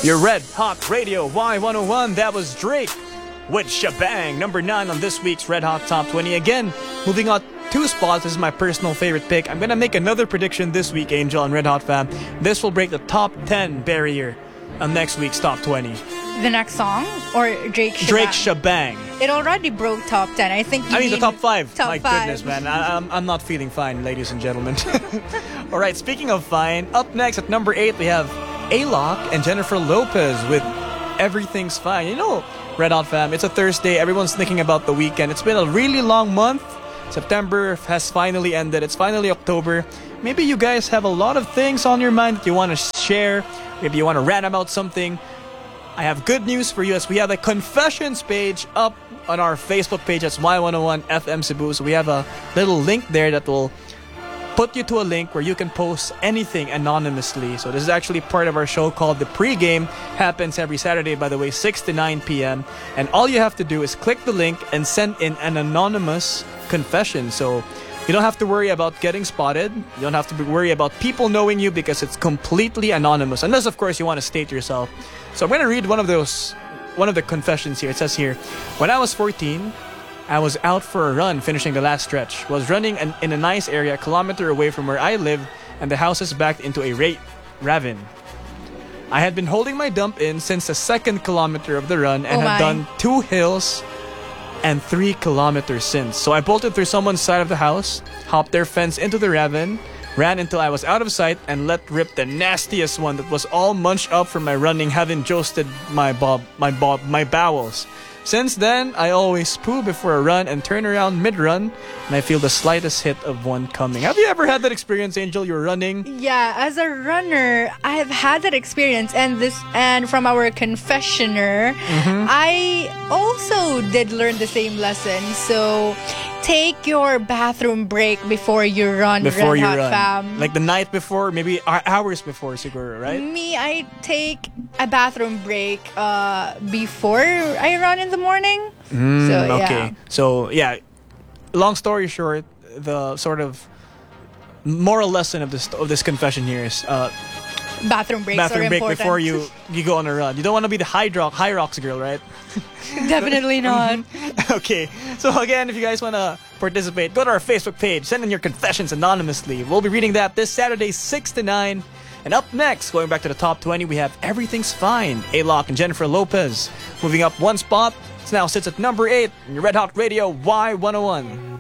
Your Red Hot Radio Y101, that was Drake with Shabang, number 9 on this week's Red Hot Top 20. Again, moving on 2 spots, this is my personal favorite pick. I'm gonna make another prediction this week, Angel and Red Hot Fam. This will break the top 10 barrier on next week's top 20. The next song? Or Drake Shabang? Drake Shabang. It already broke top 10. I think you I mean the top 5. Top My 5. goodness, man. I'm not feeling fine, ladies and gentlemen. Alright, speaking of fine, up next at number 8, we have Alok and Jennifer Lopez with Everything's Fine. You know, Red Hot Fam, it's a Thursday. Everyone's thinking about the weekend. It's been a really long month. September has finally ended. It's finally October. Maybe you guys have a lot of things on your mind that you want to share. Maybe you want to rant about something. I have good news for you as we have a confessions page up on our Facebook page. That's Y101 FM Cebu. So we have a little link there that will put you to a link where you can post anything anonymously. So this is actually part of our show called The Pregame. Happens every Saturday, by the way, 6 to 9 p.m. And all you have to do is click the link and send in an anonymous confession. So you don't have to worry about getting spotted. You don't have to worry about people knowing you because it's completely anonymous. Unless, of course, you want to state yourself. So I'm going to read one of the confessions here. It says here, when I was 14, I was out for a run finishing the last stretch. Was running in a nice area a kilometer away from where I live, and the house is backed into a ravine. I had been holding my dump in since the second kilometer of the run and had done 2 hills and 3 kilometers since. So I bolted through someone's side of the house, hopped their fence into the ravine, ran until I was out of sight, and let rip the nastiest one that was all munched up from my running, having jousted my bowels. Since then, I always poo before a run and turn around mid-run, and I feel the slightest hit of one coming. Have you ever had that experience, Angel? You're running? Yeah, as a runner, I have had that experience, and from our confessioner, I also did learn the same lesson. So take your bathroom break before you run. Before Red you Hot run. Fam. Like the night before, maybe hours before, siguro, right? Me, I take a bathroom break before I run in the morning. Okay. So, yeah. Long story short, the sort of moral lesson of this confession here is bathroom breaks are break important. before you go on a run. You don't want to be the high rocks girl, right? Definitely not. Okay. So again, if you guys want to participate, go to our Facebook page. Send in your confessions anonymously. We'll be reading that this Saturday, 6 to 9. And up next, going back to the top 20, we have Everything's Fine. Alok and Jennifer Lopez. Moving up 1 spot. It now sits at number 8 in your Red Hot Radio Y101.